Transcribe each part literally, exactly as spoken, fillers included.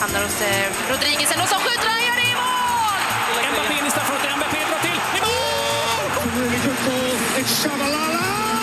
Hamnar hos eh, Rodriguez och som skjuter och gör det i mål! Mbappé in i straffområdet, Mbappé drar till. I mål!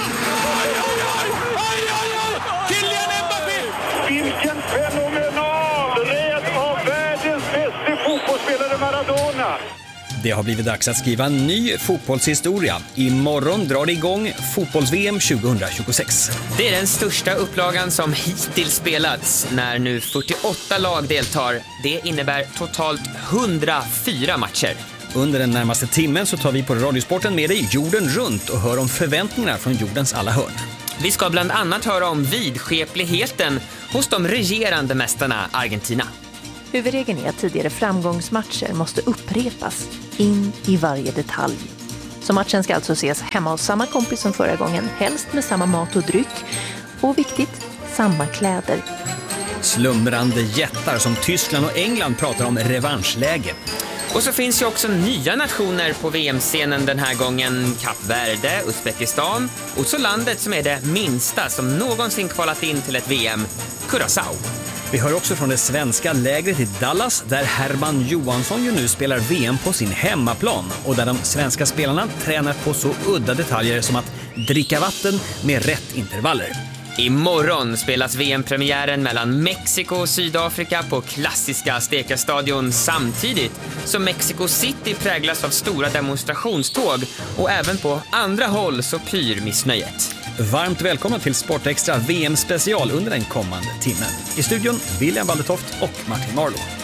Kylian Mbappé! Vilken fenomenal rädd av världens bästa fotbollsspelare Maradona! Det har blivit dags att skriva en ny fotbollshistoria. Imorgon drar det igång fotbolls-V M tjugohundratjugosex. Det är den största upplagan som hittills spelats när nu fyrtioåtta lag deltar. Det innebär totalt hundrafyra matcher. Under den närmaste timmen så tar vi på Radiosporten med dig jorden runt och hör om förväntningarna från jordens alla hörn. Vi ska bland annat höra om vidskepligheten hos de regerande mästarna Argentina. Huvudregeln är att tidigare framgångsmatcher måste upprepas in i varje detalj. Så matchen ska alltså ses hemma hos samma kompis som förra gången, helst med samma mat och dryck. Och viktigt, samma kläder. Slumrande jättar som Tyskland och England pratar om revanschläge. Och så finns ju också nya nationer på V M-scenen den här gången. Kap Verde, Uzbekistan och så landet som är det minsta som någonsin kvalat in till ett V M, Curaçao. Vi hör också från det svenska lägret i Dallas där Herman Johansson ju nu spelar V M på sin hemmaplan och där de svenska spelarna tränar på så udda detaljer som att dricka vatten med rätt intervaller. Imorgon spelas V M-premiären mellan Mexiko och Sydafrika på klassiska Stekerstadion samtidigt som Mexico City präglas av stora demonstrationståg och även på andra håll så pyr missnöjet. Varmt välkomna till Sportextra V M-special under den kommande timmen. I studion William Baldertoft och Martin Marlow.